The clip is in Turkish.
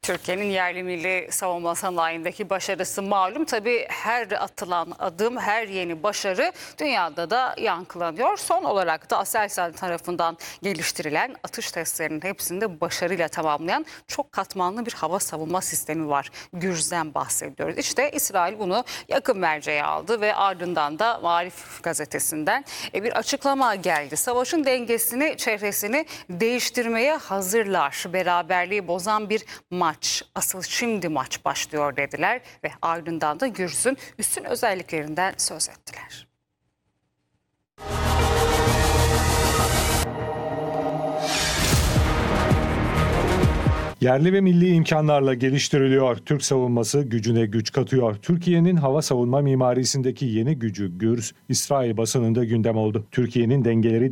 Türkiye'nin yerli milli savunma sanayindeki başarısı malum. Tabii her atılan adım, her yeni başarı dünyada da yankılanıyor. Son olarak da Aselsan tarafından geliştirilen atış testlerinin hepsini de başarıyla tamamlayan çok katmanlı bir hava savunma sistemi var. Gürz'den bahsediyoruz. İşte İsrail bunu yakın merceğe aldı ve ardından da Marif gazetesinden bir açıklama geldi. Savaşın dengesini, çehresini değiştirmeye hazırlar. Beraberliği bozan bir maç. Asıl şimdi maç başlıyor dediler ve ardından da Gürz'ün üstün özelliklerinden söz ettiler. Yerli ve milli imkanlarla geliştiriliyor. Türk savunması gücüne güç katıyor. Türkiye'nin hava savunma mimarisindeki yeni gücü Gürz, İsrail basınında gündem oldu. Türkiye'nin dengeleri